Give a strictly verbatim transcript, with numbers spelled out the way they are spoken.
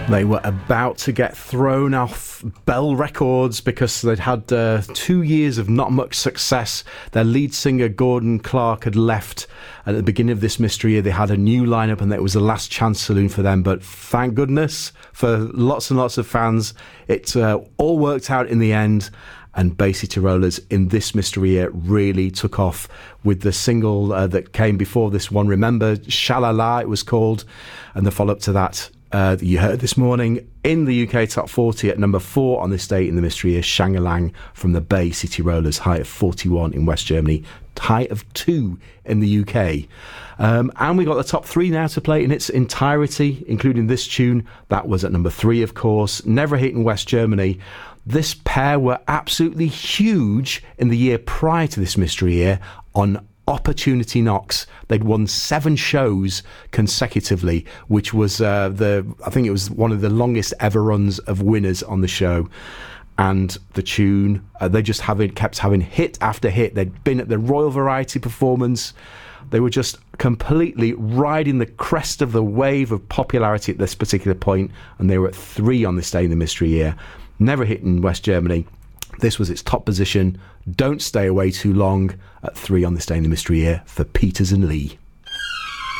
They were about to get thrown off Bell Records because they'd had uh, two years of not much success. Their lead singer, Gordon Clark, had left at the beginning of this mystery year. They had a new lineup and it was the last chance saloon for them. But thank goodness for lots and lots of fans, it uh, all worked out in the end. And Bay City Rollers in this mystery year really took off with the single uh, that came before this one. Remember, Shalala it was called. And the follow-up to that, Uh, that you heard this morning in the U K Top forty at number four on this date in the mystery year, Shangalang from the Bay City Rollers, high of forty-one in West Germany, high of two in the U K. Um, and we got the top three now to play in its entirety, including this tune. That was at number three, of course, never a hit in West Germany. This pair were absolutely huge in the year prior to this mystery year on Opportunity Knocks. They'd won seven shows consecutively, which was uh, the I think it was one of the longest ever runs of winners on the show. And the tune, uh, they just having kept having hit after hit. They'd been at the Royal Variety performance. They were just completely riding the crest of the wave of popularity at this particular point, and they were at three on this day in the mystery year. Never hit in West Germany. This was its top position. Don't stay away too long at three on this day in the mystery year for Peters and Lee.